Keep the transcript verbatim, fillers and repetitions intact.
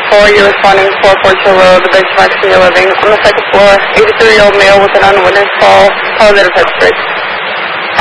four, you're responding four Fortune Road, the benchmark senior living. On the second floor, eighty-three-year-old male with an unwitnessed fall, positive head spray.